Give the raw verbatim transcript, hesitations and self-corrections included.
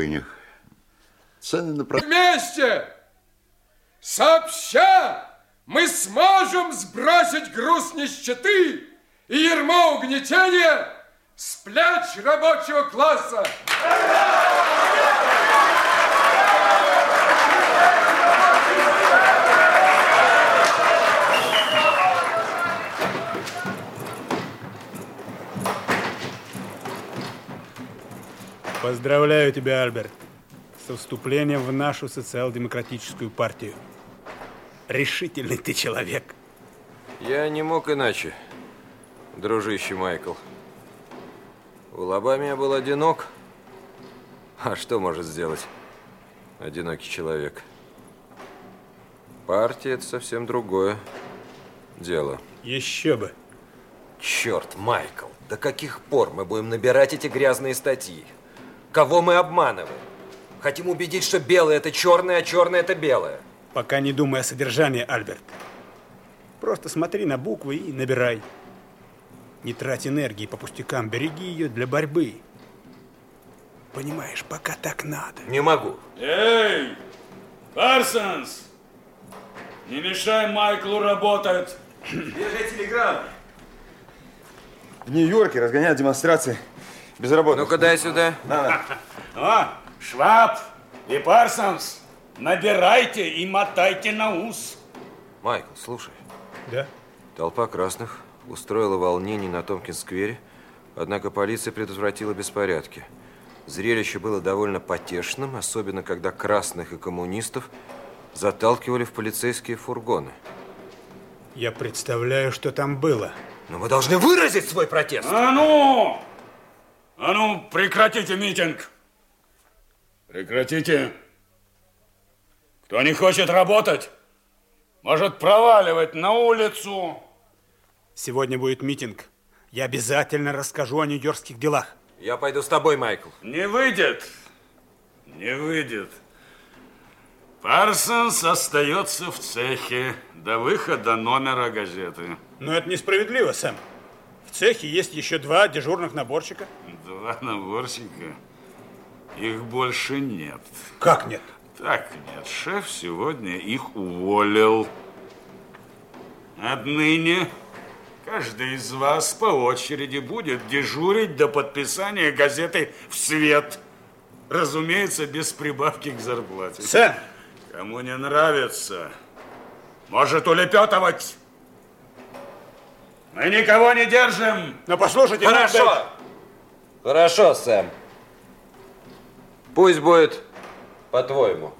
бюллетенях. Цены на продукты. Вместе, сообща, мы сможем сбросить груз нищеты и ярмо угнетения с плеч рабочего класса. Поздравляю тебя, Альберт, со вступлением в нашу социал-демократическую партию. Решительный ты человек. Я не мог иначе, дружище Майкл. В Алабаме я был одинок. А что может сделать одинокий человек? Партия – это совсем другое дело. Еще бы. Черт, Майкл, до каких пор мы будем набирать эти грязные статьи? Кого мы обманываем? Хотим убедить, что белое – это черное, а черное – это белое. Пока не думай о содержании, Альберт. Просто смотри на буквы и набирай. Не трать энергии по пустякам, береги ее для борьбы. Понимаешь, пока так надо. Не могу. Эй, Парсонс! Не мешай Майклу работать. Держи телеграмму. В Нью-Йорке разгоняют демонстрации безработных. Ну-ка, дай сюда. На, на. О, Шваб и Парсонс, набирайте и мотайте на ус. Майкл, слушай. Да? Толпа красных устроила волнение на Томпкинс-сквере, однако полиция предотвратила беспорядки. Зрелище было довольно потешным, особенно когда красных и коммунистов заталкивали в полицейские фургоны. Я представляю, что там было. Но мы должны выразить свой протест. А ну! А ну, прекратите митинг. Прекратите. Кто не хочет работать, может проваливать на улицу. Сегодня будет митинг. Я обязательно расскажу о нью-йоркских делах. Я пойду с тобой, Майкл. Не выйдет. Не выйдет. Парсонс остается в цехе до выхода номера газеты. Но это несправедливо, Сэм. В цехе есть еще два дежурных наборщика. Два наборщика? Их больше нет. Как нет? Так нет. Шеф сегодня их уволил. Отныне каждый из вас по очереди будет дежурить до подписания газеты «В свет». Разумеется, без прибавки к зарплате. Сэм! Кому не нравится, может улепетывать. Мы никого не держим. Но послушайте... Хорошо. Надо... Хорошо, Сэм. Пусть будет по-твоему.